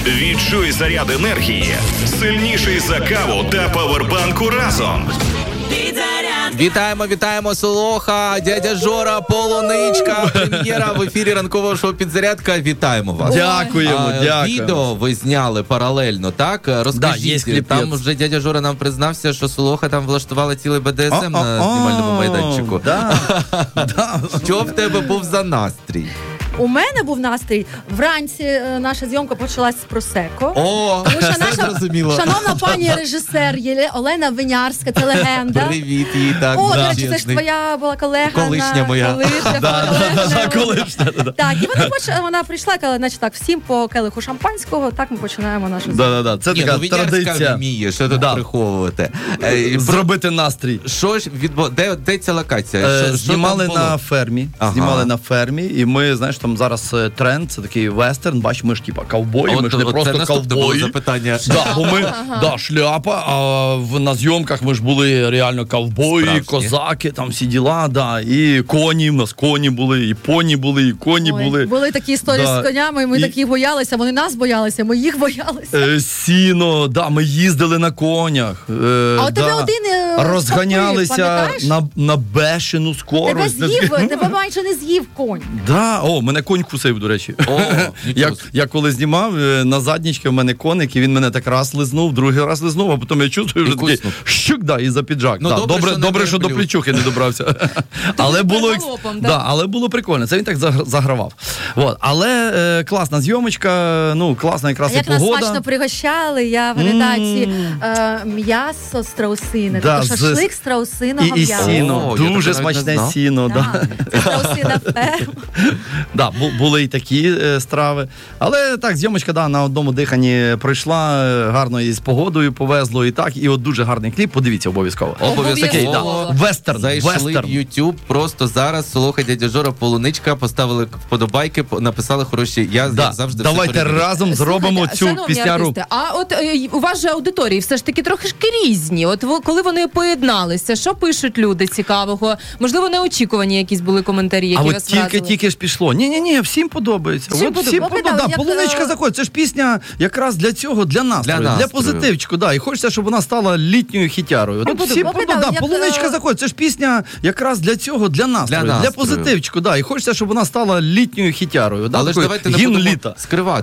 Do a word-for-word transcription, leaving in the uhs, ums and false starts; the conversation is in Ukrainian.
Відчуй заряд енергії, сильніший за каву та павербанку разом. Вітаємо, вітаємо, Солоха, дядя Жора, Полуничка, прем'єра в ефірі ранкового шоу «Підзарядка». Вітаємо вас. Дякуємо, а, дякуємо. Відео ви зняли паралельно, так? Розкажіть, да, там вже дядя Жора нам признався, що Солоха там влаштувала цілий Бе Де Ес Ем на знімальному майданчику. Да. Да. Що в тебе був за настрій? У мене був настрій. Вранці е, наша зйомка почалась з просеко. О, Тому що все наша зрозуміло. шановна пані режисер Єле- Олена Винярська, це легенда. Привіт їй, так. О, до да. речі, це ж твоя була колега. Колишня на... моя. Колишня, Да, колега. да, да, колишня, да. Так, і вона, поч... вона прийшла, казала, значить так, всім по келиху шампанського, так ми починаємо нашу зйомку. Да, да, да. Це Ні, така ну, Вінярська традиція. вміє, що тут Да. приховувати. Е, Зробити настрій. Що ж відбу... де, де ця локація? Е, Що, що знімали там було? на фермі. Ага. Знімали на фермі, і ми, знаєш, там зараз е, тренд, це такий вестерн, бач, ми ж типа ковбої, От- ми ж не от це просто наступне було ковбої. запитання. Да, бо ми, да, шляпа, а в, на зйомках ми ж були реально ковбої, Справжні. козаки, там всі діла, да, і коні, в нас коні були, і поні були, і коні Ой, були. були такі історії Да. з конями, і ми І- такі боялися, вони нас боялися, ми їх боялися. Е, сіно, да, ми їздили на конях. Е, А от да. тебе один е, розганялися пам'ятаєш? на, на бешену Тебе скорость. з'їв, тебе майже не з'їв конь. Да, о, мене конь кусив, до речі. О, я, нічого. я коли знімав, е, на заднічки в мене коник, і він мене так раз лизнув, другий раз лизнув, а потім я чувствую, І вже такий куснув. щук, да, і за піджак. Ну, да, добре, добре, що не добре, що до верблюд. плечухи не добрався. але, було, екс- галопом, да? да? але було прикольно, це він так загр- загравав. Вот. Але е, класна зйомочка, ну, класна якраз і Як нас погода. смачно пригощали, я пам'ятаю ці е, м'ясо страусине, Да, тобто з- шашлик страусиного І, і м'яса. сіно, О, я дуже таке навіть не смачне знав. сіно. Да. Так, страусина ферма. Да, бу- були і такі е, страви. Але так, зйомочка да, на одному диханні пройшла, е, гарно і з погодою повезло, і так. І от дуже гарний кліп, подивіться обов'язково. Обов'язково. Такий, да, вестерн, Зайшли вестерн. в YouTube, просто зараз Солоха, дядя Жора, Полуничка, поставили вподобайки, по- написали хороші. Я Да. завжди Давайте все перевірю. разом зробимо Слухайте, цю шановні пісняру. артисти, а от е, у вас же аудиторії все ж таки трохи різні. От ви- коли вони поєдналися, що пишуть люди цікавого? Можливо, неочікувані якісь були коментарі, які А от вас тільки вразили? тільки ж пішло. Ні, ні, ні, всім подобається. Всім от всім подобається. подобається. Да, Як, полуничка е, заходить. Це ж пісня якраз для цього, для настрою, Для для, настрою. позитивчику. Да. І хочеться, щоб вона стала літньою хітярою. От подобається. всім Попитали, подобається. Да, як, полуничка е, заходить. Це ж пісня якраз для цього, для настрою, для, настрою. позитивчику. Да. І хочеться, щоб вона стала літньою хітярою. Да. Але ж Такою давайте не гімн будемо літа. скривати.